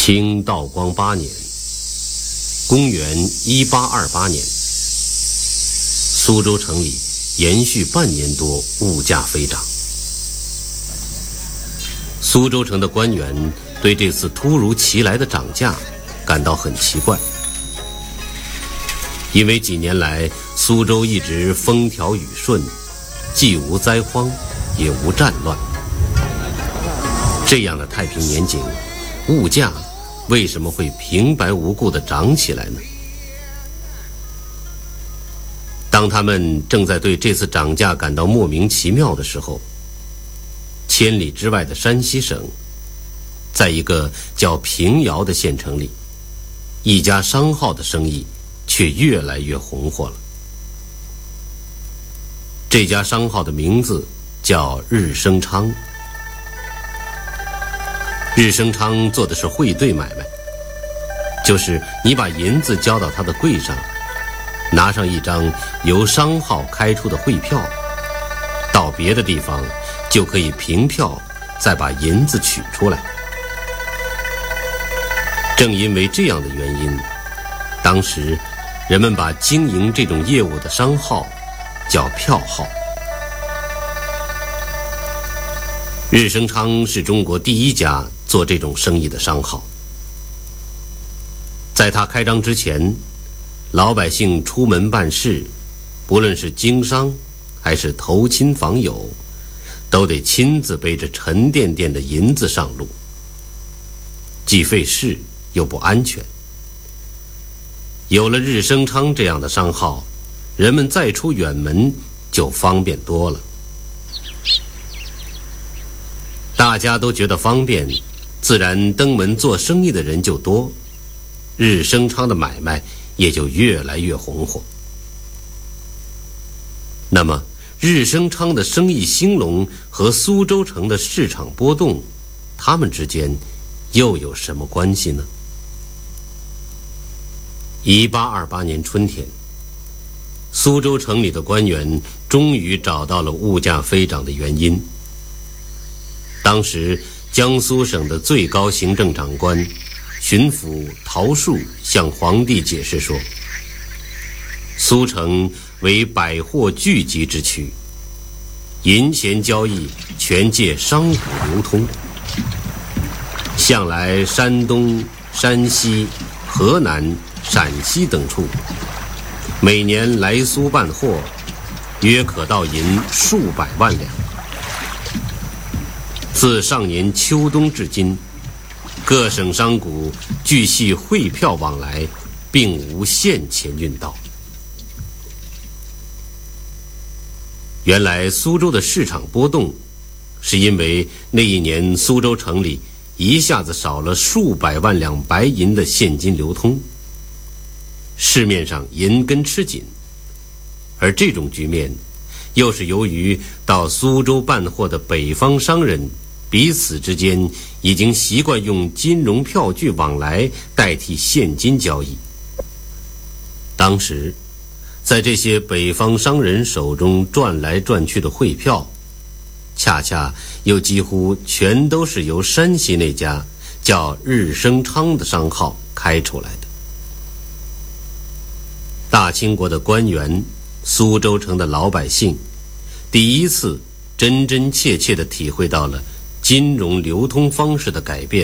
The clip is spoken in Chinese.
清道光8年，公元1828年，苏州城里延续半年多物价飞涨。苏州城的官员对这次突如其来的涨价感到很奇怪，因为几年来苏州一直风调雨顺，既无灾荒也无战乱，这样的太平年景，物价为什么会平白无故地涨起来呢？当他们正在对这次涨价感到莫名其妙的时候，千里之外的山西省，在一个叫平遥的县城里，一家商号的生意却越来越红火了。这家商号的名字叫日升昌。日升昌做的是汇兑买卖，就是你把银子交到他的柜上，拿上一张由商号开出的汇票，到别的地方就可以凭票再把银子取出来。正因为这样的原因，当时人们把经营这种业务的商号叫票号。日升昌是中国第一家做这种生意的商号。在他开张之前，老百姓出门办事，不论是经商还是投亲访友，都得亲自背着沉甸甸的银子上路，既费事又不安全。有了日升昌这样的商号，人们再出远门就方便多了。大家都觉得方便，自然登门做生意的人就多，日升昌的买卖也就越来越红火。那么日升昌的生意兴隆和苏州城的市场波动，他们之间又有什么关系呢？1828年春天，苏州城里的官员终于找到了物价飞涨的原因。当时江苏省的最高行政长官巡抚陶树向皇帝解释说，苏城为百货聚集之区，银钱交易全借商贾流通，向来山东、山西、河南、陕西等处每年来苏办货，约可到银数百万两。自上年秋冬至今，各省商贾俱系汇票往来，并无现钱运到。原来苏州的市场波动，是因为那一年苏州城里一下子少了数百万两白银的现金流通，市面上银根吃紧，而这种局面又是由于到苏州办货的北方商人彼此之间已经习惯用金融票据往来代替现金交易。当时在这些北方商人手中转来转去的汇票，恰恰又几乎全都是由山西那家叫日升昌的商号开出来的。大清国的官员，苏州城的老百姓，第一次真真切切地体会到了金融流通方式的改变